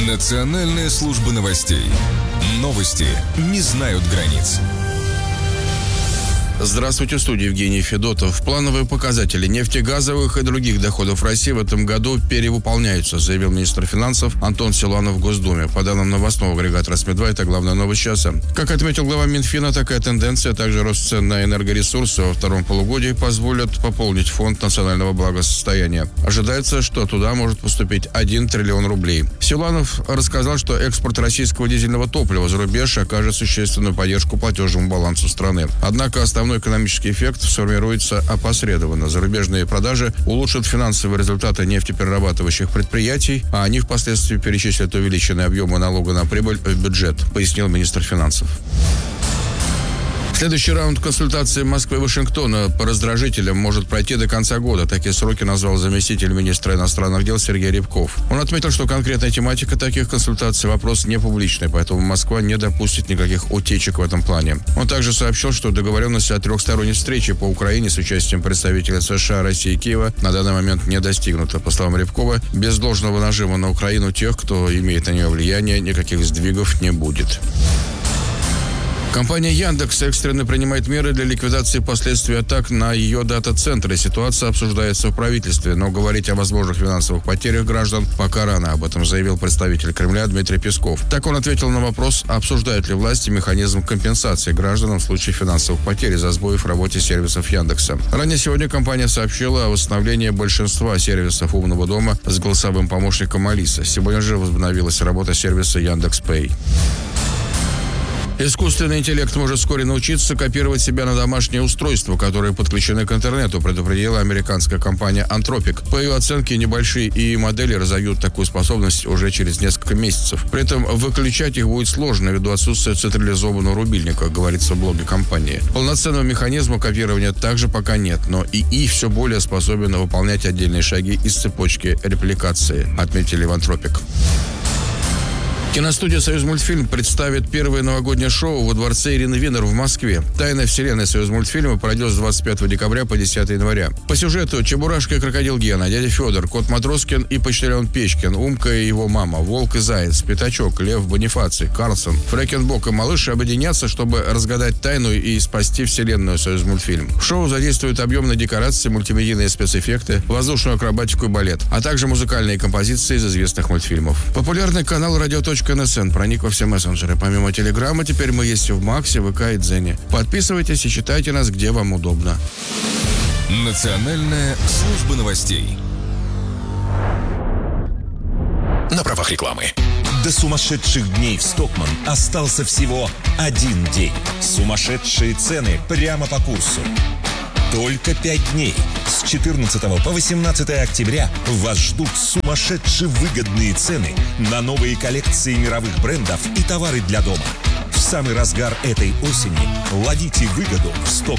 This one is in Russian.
Национальная служба новостей. Новости не знают границ. Здравствуйте, в студии Евгений Федотов. Плановые показатели нефтегазовых и других доходов России в этом году перевыполняются, заявил министр финансов Антон Силуанов в Госдуме. По данным новостного агрегатора СМИ-2, это главная новость часа. Как отметил глава Минфина, такая тенденция, а также рост цен на энергоресурсы во втором полугодии позволят пополнить фонд национального благосостояния. Ожидается, что туда может поступить 1 триллион рублей. Силуанов рассказал, что экспорт российского дизельного топлива за рубеж окажет существенную поддержку платежному балансу страны. Однако основной экономический эффект сформируется опосредованно. Зарубежные продажи улучшат финансовые результаты нефтеперерабатывающих предприятий, а они впоследствии перечислят увеличенные объемы налога на прибыль в бюджет, пояснил министр финансов. Следующий раунд консультаций Москвы и Вашингтона по раздражителям может пройти до конца года. Такие сроки назвал заместитель министра иностранных дел Сергей Рябков. Он отметил, что конкретная тематика таких консультаций – вопрос не публичный, поэтому Москва не допустит никаких утечек в этом плане. Он также сообщил, что договоренности о трехсторонней встрече по Украине с участием представителей США, России и Киева на данный момент не достигнуто. По словам Рябкова, без должного нажима на Украину тех, кто имеет на нее влияние, никаких сдвигов не будет. Компания Яндекс экстренно принимает меры для ликвидации последствий атак на ее дата-центры. Ситуация обсуждается в правительстве, но говорить о возможных финансовых потерях граждан пока рано. Об этом заявил представитель Кремля Дмитрий Песков. Так он ответил на вопрос, обсуждают ли власти механизм компенсации гражданам в случае финансовых потерь из-за сбоев в работе сервисов Яндекса. Ранее сегодня компания сообщила о восстановлении большинства сервисов умного дома с голосовым помощником Алиса. Сегодня же возобновилась работа сервиса Яндекс.Пэй. Искусственный интеллект может вскоре научиться копировать себя на домашние устройства, которые подключены к интернету, предупредила американская компания Anthropic. По ее оценке, небольшие ИИ-модели разовьют такую способность уже через несколько месяцев. При этом выключать их будет сложно ввиду отсутствия централизованного рубильника, говорится в блоге компании. Полноценного механизма копирования также пока нет, но ИИ все более способен выполнять отдельные шаги из цепочки репликации, отметили в Anthropic. Киностудия «Союзмультфильм» представит первое новогоднее шоу во дворце Ирины Винер в Москве. «Тайная вселенная «Союзмультфильма» пройдет с 25 декабря по 10 января. По сюжету Чебурашка и крокодил Гена, дядя Федор, кот Матроскин и почтальон Печкин, Умка и его мама, Волк и Заяц, Пятачок, Лев Бонифаций, Карлсон, Фрэкенбок и Малыш объединятся, чтобы разгадать тайну и спасти вселенную «Союзмультфильм». В шоу задействуют объемные декорации, мультимедийные спецэффекты, воздушную акробатику и балет, а также музыкальные композиции из известных мультфильмов. Популярный канал «Радио.НСН» проник во все мессенджеры. Помимо Телеграма, теперь мы есть в Максе, ВК и Дзене. Подписывайтесь и читайте нас, где вам удобно. Национальная служба новостей. На правах рекламы. До сумасшедших дней в Стокманн остался всего один день. Сумасшедшие цены прямо по курсу. Только 5 дней. С 14 по 18 октября вас ждут сумасшедшие выгодные цены на новые коллекции мировых брендов и товары для дома. В самый разгар этой осени ловите выгоду в Стокманн.